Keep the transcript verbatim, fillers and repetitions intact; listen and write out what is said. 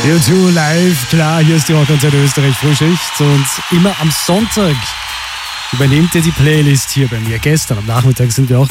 U zwei live, klar, hier ist die Rockkonzert Österreich Frühschicht und immer am Sonntag übernehmt ihr die Playlist hier bei mir. Gestern am Nachmittag sind wir auch